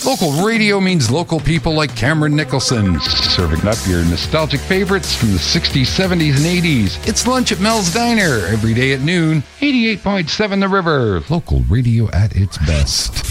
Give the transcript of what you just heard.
Local radio means local people like Cameron Nicholson, serving up your nostalgic favorites from the 60s, 70s, and 80s. It's lunch at Mel's Diner every day at noon. 88.7 The River, local radio at its best.